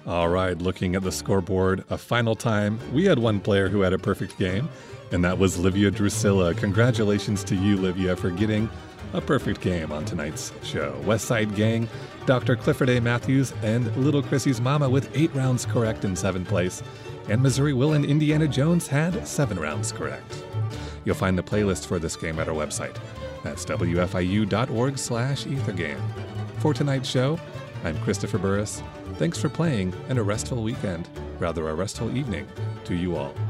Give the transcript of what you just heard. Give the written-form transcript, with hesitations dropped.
All right, looking at the scoreboard a final time, we had one player who had a perfect game, and that was Livia Drusilla. Congratulations to you, Livia, for getting a perfect game on tonight's show. West Side Gang, Dr. Clifford A. Matthews, and Little Chrissy's Mama with 8 rounds correct in 7th place. And Missouri Will and Indiana Jones had 7 rounds correct. You'll find the playlist for this game at our website. That's wfiu.org/ethergame. For tonight's show, I'm Christopher Burris. Thanks for playing, and a restful weekend, rather a restful evening, to you all.